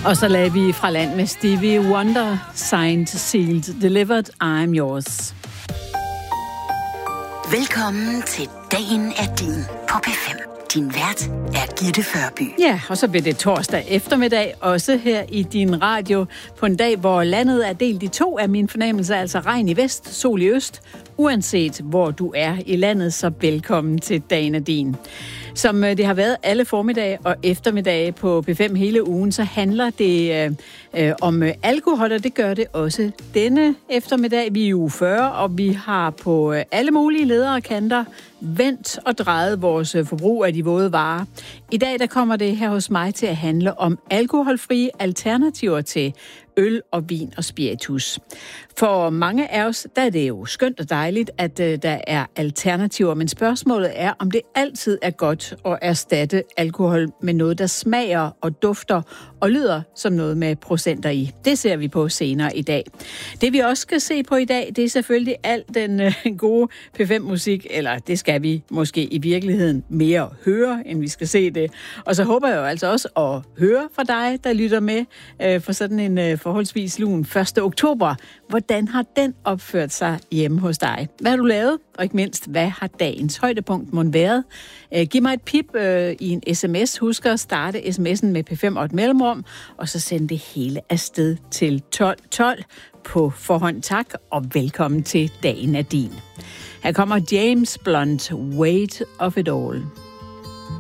Og så lagde vi fra land med Stevie Wonder, Signed, Sealed, Delivered, I'm Yours. Velkommen til Dagen er din på P5. Din vært er Gitte Førby. Ja, og så bliver det torsdag eftermiddag, også her i din radio, på en dag, hvor landet er delt i to af min fornemmelse, altså regn i vest, sol i øst. Uanset hvor du er i landet, så velkommen til Dagen er din. Som det har været alle formiddage og eftermiddage på P5 hele ugen, så handler det om alkohol, og det gør det også denne eftermiddag. Vi er i uge 40, og vi har på alle mulige ledere og kanter vendt og drejet vores forbrug af de våde varer. I dag der kommer det her hos mig til at handle om alkoholfrie alternativer til øl og vin og spiritus. For mange af os, der er det jo skønt og dejligt, at der er alternativer, men spørgsmålet er, om det altid er godt at erstatte alkohol med noget, der smager og dufter og lyder som noget med procenter i. Det ser vi på senere i dag. Det vi også skal se på i dag, det er selvfølgelig alt den gode P5-musik, eller det skal vi måske i virkeligheden mere høre, end vi skal se det. Og så håber jeg jo altså også at høre fra dig, der lytter med for sådan en forholdsvis lun 1. oktober. Hvordan har den opført sig hjemme hos dig? Hvad har du lavet? Og ikke mindst, hvad har dagens højdepunkt mon været? Giv mig et pip i en sms. Husk at starte sms'en med P5 og et mellemrum, og så send det hele afsted til 1212. På forhånd tak, og velkommen til Dagen er din. Her kommer James Blunt, Weight of It All.